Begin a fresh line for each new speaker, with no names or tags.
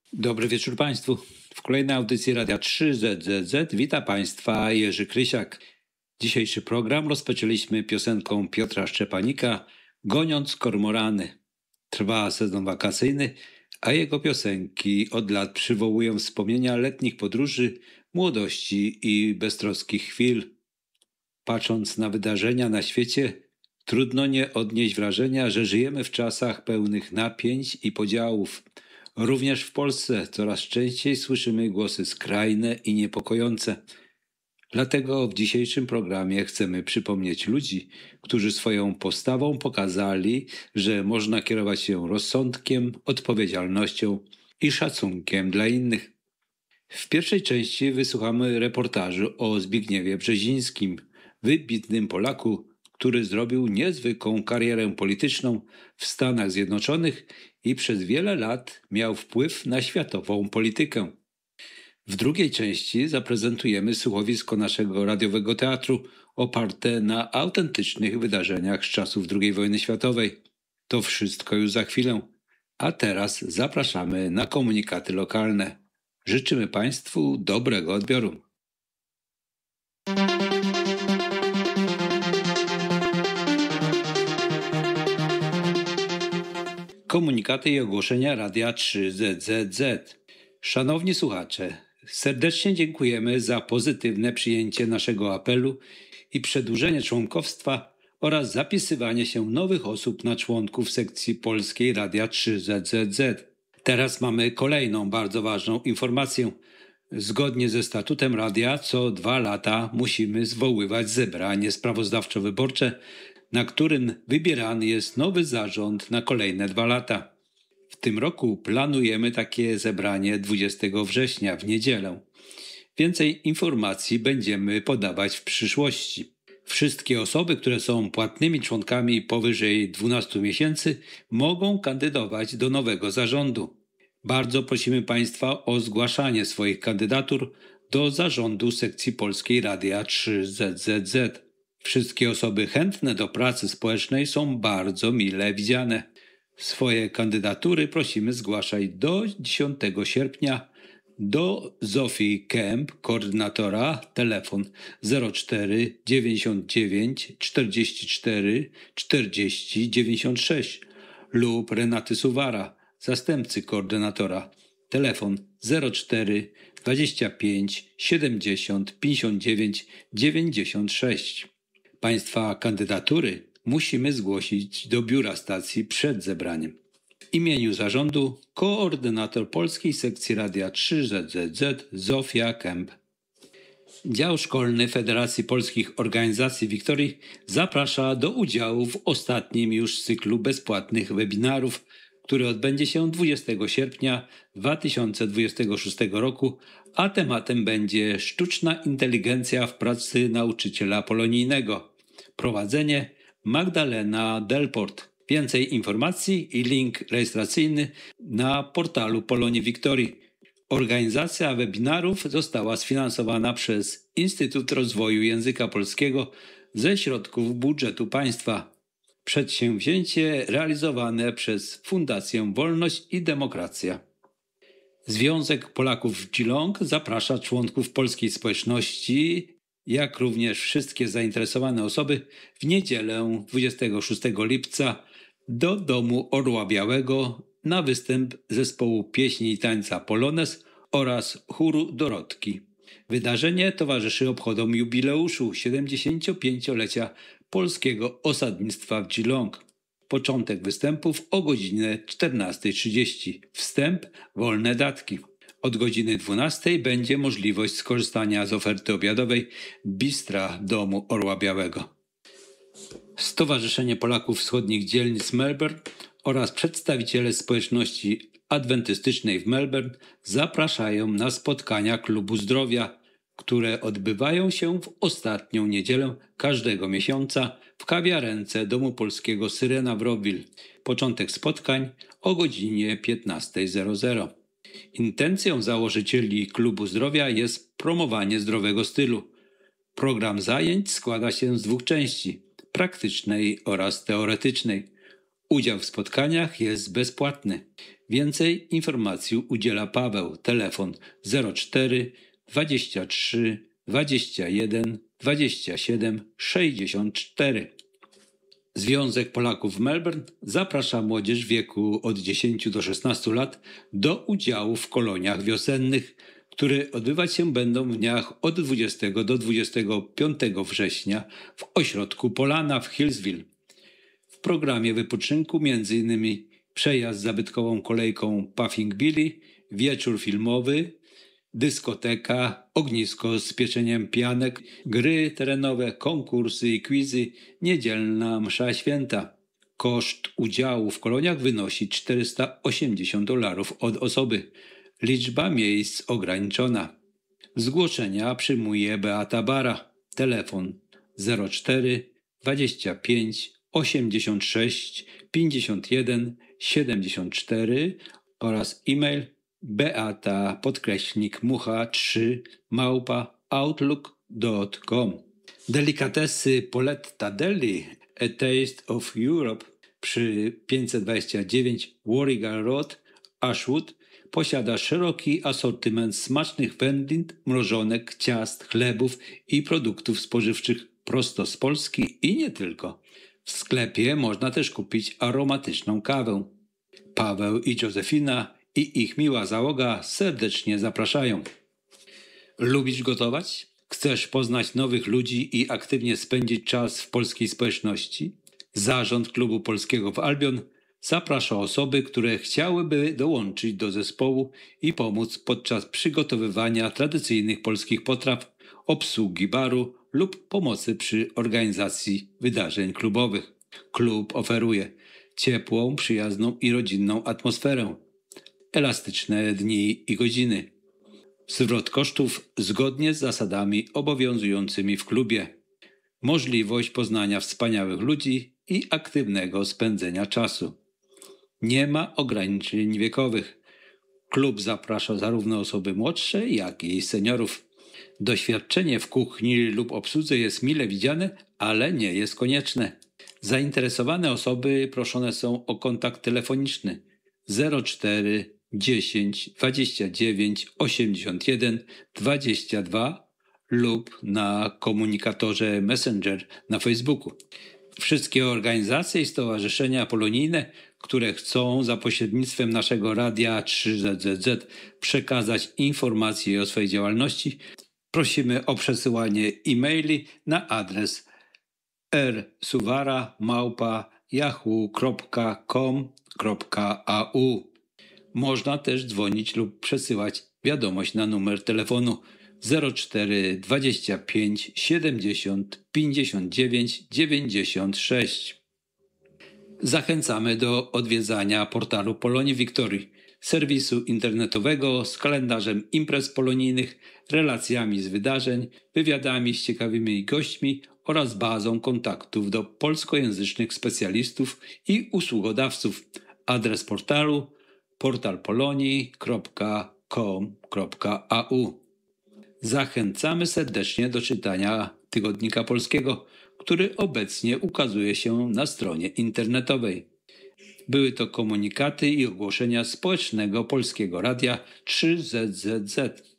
Dobry wieczór Państwu. W kolejnej audycji Radia 3ZZZ wita Państwa Jerzy Krysiak. Dzisiejszy program rozpoczęliśmy piosenką Piotra Szczepanika „Goniąc kormorany”. Trwa sezon wakacyjny, a jego piosenki od lat przywołują wspomnienia letnich podróży, młodości i beztroskich chwil. Patrząc na wydarzenia na świecie, trudno nie odnieść wrażenia, że żyjemy w czasach pełnych napięć i podziałów. Również w Polsce coraz częściej słyszymy głosy skrajne i niepokojące. Dlatego w dzisiejszym programie chcemy przypomnieć ludzi, którzy swoją postawą pokazali, że można kierować się rozsądkiem, odpowiedzialnością i szacunkiem dla innych. W pierwszej części wysłuchamy reportażu o Zbigniewie Brzezińskim, wybitnym Polaku, który zrobił niezwykłą karierę polityczną w Stanach Zjednoczonych i przez wiele lat miał wpływ na światową politykę. W drugiej części zaprezentujemy słuchowisko naszego radiowego teatru oparte na autentycznych wydarzeniach z czasów II wojny światowej. To wszystko już za chwilę, a teraz zapraszamy na komunikaty lokalne. Życzymy Państwu dobrego odbioru. Komunikaty i ogłoszenia Radia 3ZZZ. Szanowni słuchacze, serdecznie dziękujemy za pozytywne przyjęcie naszego apelu i przedłużenie członkostwa oraz zapisywanie się nowych osób na członków sekcji polskiej Radia 3ZZZ. Teraz mamy kolejną bardzo ważną informację. Zgodnie ze statutem radia co 2 lata musimy zwoływać zebranie sprawozdawczo-wyborcze, na którym wybierany jest nowy zarząd na kolejne 2 lata. W tym roku planujemy takie zebranie 20 września w niedzielę. Więcej informacji będziemy podawać w przyszłości. Wszystkie osoby, które są płatnymi członkami powyżej 12 miesięcy, mogą kandydować do nowego zarządu. Bardzo prosimy Państwa o zgłaszanie swoich kandydatur do zarządu sekcji polskiej Radia 3ZZZ. Wszystkie osoby chętne do pracy społecznej są bardzo mile widziane. Swoje kandydatury prosimy zgłaszać do 10 sierpnia do Zofii Kemp, koordynatora, telefon 04 99 44 40 96 lub Renaty Suwara, zastępcy koordynatora, telefon 04 25 70 59 96. Państwa kandydatury musimy zgłosić do biura stacji przed zebraniem. W imieniu zarządu koordynator polskiej sekcji Radia 3ZZZ Zofia Kemp. Dział Szkolny Federacji Polskich Organizacji Wiktorii zaprasza do udziału w ostatnim już cyklu bezpłatnych webinarów, który odbędzie się 20 sierpnia 2026 roku, a tematem będzie sztuczna inteligencja w pracy nauczyciela polonijnego. Prowadzenie Magdalena Delport. Więcej informacji i link rejestracyjny na portalu Polonii Wiktorii. Organizacja webinarów została sfinansowana przez Instytut Rozwoju Języka Polskiego ze środków budżetu państwa. Przedsięwzięcie realizowane przez Fundację Wolność i Demokracja. Związek Polaków w Geelong zaprasza członków polskiej społeczności, jak również wszystkie zainteresowane osoby w niedzielę 26 lipca do Domu Orła Białego na występ zespołu pieśni i tańca Polones oraz chóru Dorotki. Wydarzenie towarzyszy obchodom jubileuszu 75-lecia polskiego osadnictwa w Geelong. Początek występów o godzinie 14:30. Wstęp, wolne datki. Od godziny 12 będzie możliwość skorzystania z oferty obiadowej Bistra Domu Orła Białego. Stowarzyszenie Polaków Wschodnich Dzielnic Melbourne oraz przedstawiciele społeczności adwentystycznej w Melbourne zapraszają na spotkania Klubu Zdrowia, które odbywają się w ostatnią niedzielę każdego miesiąca w kawiarence Domu Polskiego Syrena w Rockville. Początek spotkań o godzinie 15:00. Intencją założycieli Klubu Zdrowia jest promowanie zdrowego stylu. Program zajęć składa się z 2 części – praktycznej oraz teoretycznej. Udział w spotkaniach jest bezpłatny. Więcej informacji udziela Paweł. Telefon 04 23 21 27 64. Związek Polaków w Melbourne zaprasza młodzież w wieku od 10 do 16 lat do udziału w koloniach wiosennych, które odbywać się będą w dniach od 20 do 25 września w ośrodku Polana w Hillsville. W programie wypoczynku m.in. przejazd zabytkową kolejką Puffing Billy, wieczór filmowy, dyskoteka, ognisko z pieczeniem pianek, gry terenowe, konkursy i quizy, niedzielna msza święta. Koszt udziału w koloniach wynosi $480 od osoby. Liczba miejsc ograniczona. Zgłoszenia przyjmuje Beata Bara. Telefon 04 25 86 51 74 oraz e-mail beata_mucha3@outlook.com. Delikatesy Poletta Deli, A Taste of Europe przy 529 Warrigal Road, Ashwood posiada szeroki asortyment smacznych wędlin, mrożonek, ciast, chlebów i produktów spożywczych prosto z Polski i nie tylko. W sklepie można też kupić aromatyczną kawę. Paweł i Józefina i ich miła załoga serdecznie zapraszają. Lubisz gotować? Chcesz poznać nowych ludzi i aktywnie spędzić czas w polskiej społeczności? Zarząd Klubu Polskiego w Albion zaprasza osoby, które chciałyby dołączyć do zespołu i pomóc podczas przygotowywania tradycyjnych polskich potraw, obsługi baru lub pomocy przy organizacji wydarzeń klubowych. Klub oferuje ciepłą, przyjazną i rodzinną atmosferę, elastyczne dni i godziny, zwrot kosztów zgodnie z zasadami obowiązującymi w klubie, możliwość poznania wspaniałych ludzi i aktywnego spędzenia czasu. Nie ma ograniczeń wiekowych. Klub zaprasza zarówno osoby młodsze, jak i seniorów. Doświadczenie w kuchni lub obsłudze jest mile widziane, ale nie jest konieczne. Zainteresowane osoby proszone są o kontakt telefoniczny 04 10 29 81 22 lub na komunikatorze Messenger na Facebooku. Wszystkie organizacje i stowarzyszenia polonijne, które chcą za pośrednictwem naszego radia 3ZZZ przekazać informacje o swojej działalności, prosimy o przesyłanie e-maili na adres rsuwara@yahoo.com.au. Można też dzwonić lub przesyłać wiadomość na numer telefonu 04 25 70 59 96. Zachęcamy do odwiedzania portalu Polonii Wiktorii, serwisu internetowego z kalendarzem imprez polonijnych, relacjami z wydarzeń, wywiadami z ciekawymi gośćmi oraz bazą kontaktów do polskojęzycznych specjalistów i usługodawców. Adres portalu portalpolonii.com.au. Zachęcamy serdecznie do czytania Tygodnika Polskiego, który obecnie ukazuje się na stronie internetowej. Były to komunikaty i ogłoszenia Społecznego Polskiego Radia 3ZZZ.